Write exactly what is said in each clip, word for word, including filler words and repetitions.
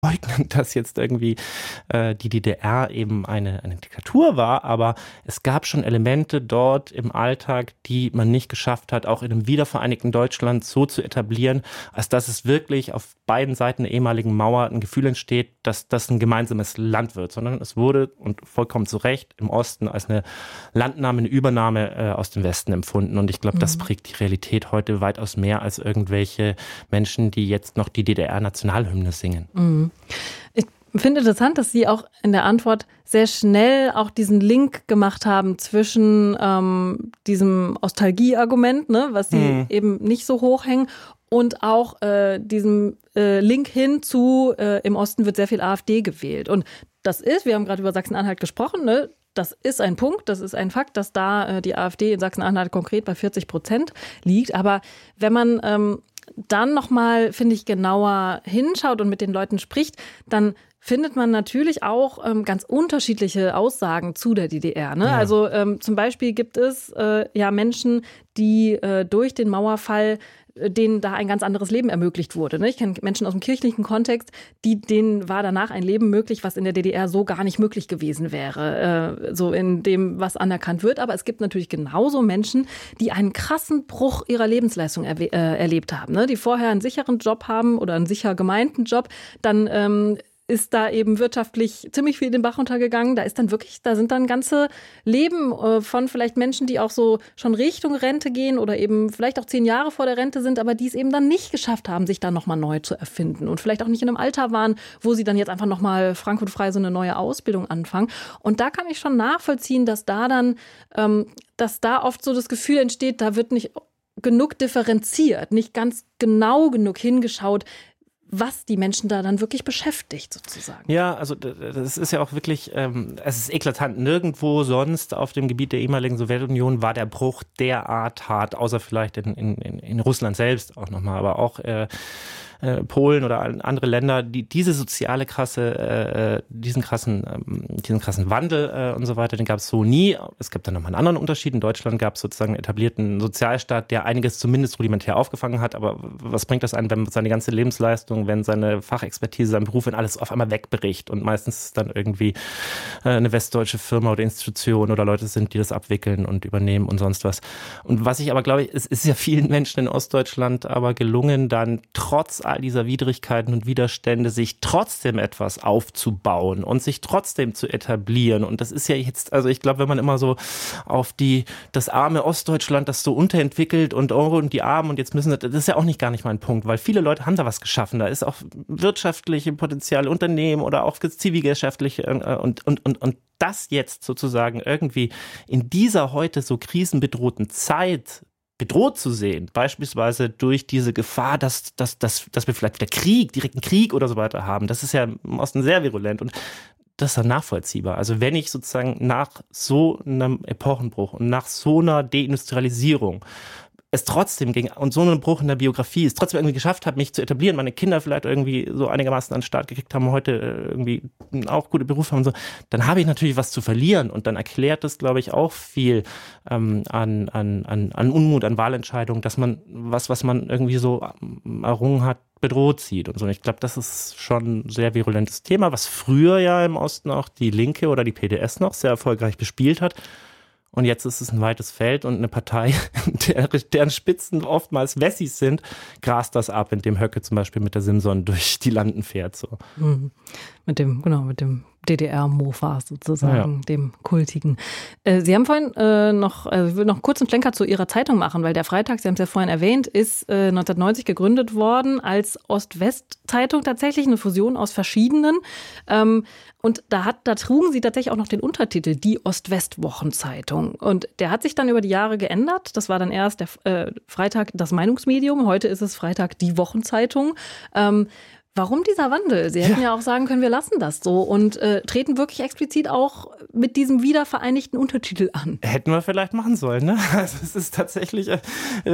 leugnen, dass jetzt irgendwie äh, die D D R eben eine, eine Diktatur war, aber es gab schon Elemente dort im Alltag, die man nicht geschafft hat, auch in einem wiedervereinigten Deutschland so zu etablieren, als dass es wirklich auf beiden Seiten der ehemaligen Mauer ein Gefühl entsteht, dass das ein gemeinsames Land wird, sondern es wurde, und vollkommen zu Recht, im Osten als eine Landnahme, eine Übernahme äh, aus dem Westen empfunden. Und ich glaube, mhm. das prägt die Realität heute weitaus mehr als irgendwelche Menschen, die jetzt noch die D D R-Nationalhymne singen. Mhm. Ich finde interessant, dass Sie auch in der Antwort sehr schnell auch diesen Link gemacht haben zwischen ähm, diesem Nostalgie-Argument, ne, was Sie mhm. eben nicht so hochhängen, und auch äh, diesem äh, Link hin zu, äh, im Osten wird sehr viel AfD gewählt. Und das ist, wir haben gerade über Sachsen-Anhalt gesprochen, ne, das ist ein Punkt, das ist ein Fakt, dass da äh, die AfD in Sachsen-Anhalt konkret bei vierzig Prozent liegt. Aber wenn man ähm, dann nochmal, finde ich, genauer hinschaut und mit den Leuten spricht, dann findet man natürlich auch ähm, ganz unterschiedliche Aussagen zu der D D R. Ne? Ja. Also ähm, zum Beispiel gibt es äh, ja Menschen, die äh, durch den Mauerfall denen da ein ganz anderes Leben ermöglicht wurde. Ne? Ich kenne Menschen aus dem kirchlichen Kontext, die, denen war danach ein Leben möglich, was in der D D R so gar nicht möglich gewesen wäre, äh, so in dem, was anerkannt wird. Aber es gibt natürlich genauso Menschen, die einen krassen Bruch ihrer Lebensleistung erwe- äh, erlebt haben, ne? Die vorher einen sicheren Job haben oder einen sicher gemeinten Job, dann ähm, ist da eben wirtschaftlich ziemlich viel den Bach runtergegangen. Da ist dann wirklich, da sind dann ganze Leben äh, von vielleicht Menschen, die auch so schon Richtung Rente gehen oder eben vielleicht auch zehn Jahre vor der Rente sind, aber die es eben dann nicht geschafft haben, sich da nochmal neu zu erfinden und vielleicht auch nicht in einem Alter waren, wo sie dann jetzt einfach nochmal frankfurtfrei so eine neue Ausbildung anfangen. Und da kann ich schon nachvollziehen, dass da dann, ähm, dass da oft so das Gefühl entsteht, da wird nicht genug differenziert, nicht ganz genau genug hingeschaut, was die Menschen da dann wirklich beschäftigt, sozusagen. Ja, also das ist ja auch wirklich, ähm, es ist eklatant. Nirgendwo sonst auf dem Gebiet der ehemaligen Sowjetunion war der Bruch derart hart, außer vielleicht in, in, in Russland selbst auch nochmal, aber auch äh, äh, Polen oder andere Länder, die diese soziale krasse, äh, diesen krassen, ähm, diesen krassen Wandel äh, und so weiter, den gab es so nie. Es gibt dann nochmal einen anderen Unterschied. In Deutschland gab es sozusagen einen etablierten Sozialstaat, der einiges zumindest rudimentär aufgefangen hat, aber was bringt das an, wenn seine ganze Lebensleistung, wenn seine Fachexpertise, sein Beruf, wenn alles auf einmal wegbricht und meistens dann irgendwie äh, eine westdeutsche Firma oder Institution oder Leute sind, die das abwickeln und übernehmen und sonst was. Und was ich aber glaube, es ist ja vielen Menschen in Ostdeutschland aber gelungen, dann trotz all dieser Widrigkeiten und Widerstände sich trotzdem etwas aufzubauen und sich trotzdem zu etablieren. Und das ist ja jetzt, also ich glaube, wenn man immer so auf die, das arme Ostdeutschland, das so unterentwickelt und oh, und die Armen und jetzt müssen, das ist ja auch nicht gar nicht mein Punkt, weil viele Leute haben da was geschaffen. Da ist auch wirtschaftliche Potenziale, Unternehmen oder auch zivilgesellschaftliche und, und, und, und das jetzt sozusagen irgendwie in dieser heute so krisenbedrohten Zeit bedroht zu sehen, beispielsweise durch diese Gefahr, dass, dass, dass, dass wir vielleicht wieder Krieg, direkten Krieg oder so weiter haben. Das ist ja im Osten sehr virulent und das ist dann nachvollziehbar. Also wenn ich sozusagen nach so einem Epochenbruch und nach so einer Deindustrialisierung es trotzdem ging und so einen Bruch in der Biografie es trotzdem irgendwie geschafft hat, mich zu etablieren, meine Kinder vielleicht irgendwie so einigermaßen an den Start gekriegt haben, heute irgendwie auch gute Berufe haben und so, dann habe ich natürlich was zu verlieren und dann erklärt das, glaube ich, auch viel ähm, an, an, an, an Unmut, an Wahlentscheidungen, dass man was, was man irgendwie so errungen hat, bedroht sieht und so. Und ich glaube, das ist schon ein sehr virulentes Thema, was früher ja im Osten auch die Linke oder die P D S noch sehr erfolgreich bespielt hat. Und jetzt ist es ein weites Feld und eine Partei, der, deren Spitzen oftmals Wessis sind, grast das ab, indem Höcke zum Beispiel mit der Simson durch die Landen fährt. So. Mhm. Mit dem, genau, mit dem D D R-Mofa sozusagen, ja. Dem kultigen. Äh, Sie haben vorhin äh, noch, also ich will noch kurz einen Schlenker zu Ihrer Zeitung machen, weil der Freitag, Sie haben es ja vorhin erwähnt, ist äh, neunzehnhundertneunzig gegründet worden als Ost-West-Zeitung, tatsächlich eine Fusion aus verschiedenen. Ähm, und da hat, da trugen Sie tatsächlich auch noch den Untertitel, die Ost-West-Wochenzeitung. Und der hat sich dann über die Jahre geändert. Das war dann erst der äh, Freitag das Meinungsmedium, heute ist es Freitag die Wochenzeitung. Ähm, Warum dieser Wandel? Sie hätten ja. ja auch sagen können, wir lassen das so und äh, treten wirklich explizit auch mit diesem wiedervereinigten Untertitel an. Hätten wir vielleicht machen sollen, ne? Also es ist tatsächlich, äh,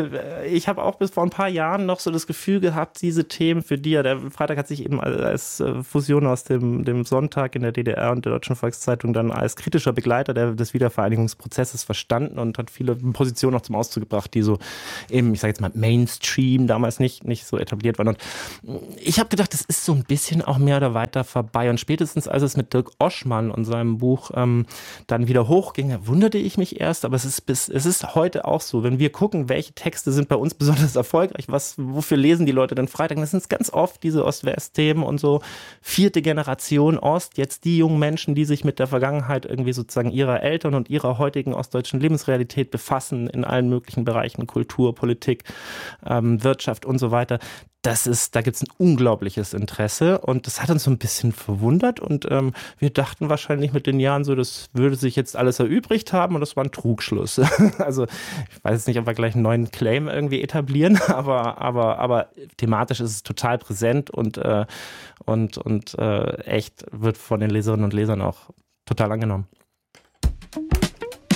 ich habe auch bis vor ein paar Jahren noch so das Gefühl gehabt, diese Themen, für die ja der Freitag hat sich eben als Fusion aus dem, dem Sonntag in der D D R und der Deutschen Volkszeitung dann als kritischer Begleiter der, des Wiedervereinigungsprozesses verstanden und hat viele Positionen noch zum Ausdruck gebracht, die so eben, ich sage jetzt mal Mainstream damals nicht, nicht so etabliert waren. Und ich habe gedacht, gesagt, es ist so ein bisschen auch mehr oder weiter vorbei. Und spätestens als es mit Dirk Oschmann und seinem Buch ähm, dann wieder hochging, wunderte ich mich erst, aber es ist bis, es ist heute auch so, wenn wir gucken, welche Texte sind bei uns besonders erfolgreich, was, wofür lesen die Leute denn Freitag, das sind ganz oft diese Ost-West-Themen und so vierte Generation Ost, jetzt die jungen Menschen, die sich mit der Vergangenheit irgendwie sozusagen ihrer Eltern und ihrer heutigen ostdeutschen Lebensrealität befassen in allen möglichen Bereichen, Kultur, Politik, ähm, Wirtschaft und so weiter. Das ist, da gibt es ein unglaubliches Interesse und das hat uns so ein bisschen verwundert und ähm, wir dachten wahrscheinlich mit den Jahren so, das würde sich jetzt alles erübrigt haben und das war ein Trugschluss. Also ich weiß jetzt nicht, ob wir gleich einen neuen Claim irgendwie etablieren, aber, aber, aber thematisch ist es total präsent und, äh, und, und äh, echt wird von den Leserinnen und Lesern auch total angenommen.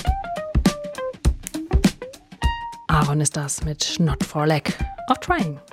Aaron ist das mit Not for Lack of Trying.